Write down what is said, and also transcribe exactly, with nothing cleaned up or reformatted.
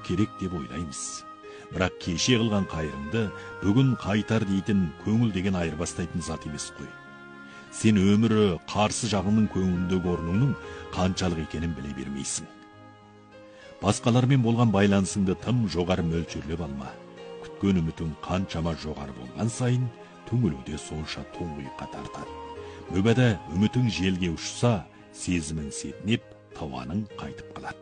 керек деп ойлаймыз. Бірақ кеше қылған қайырыңды бүгін қайтар дейтін көңіл деген айырбастайтын зат емес қой. Сен өмірі қарсы жағының көңілдегі орныңның қаншалық екенін біле бермейсің. Басқалармен болған байланысыңды тым жоғары мөлшерлеп алма. Күткен үмітің қаншама жоғары болған сайын, түңілуде сонша тұңғиыққа тартады. Мүбәда үмітің желге ұшса, сезімің сетінеп, тауаның қайтып қалады.